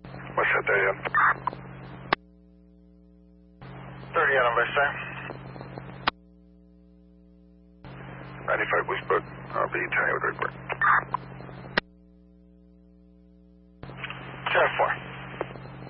What's that there, yeah? 30 on number, sir. 95 Westbrook. I'll be turning with report. 10-4.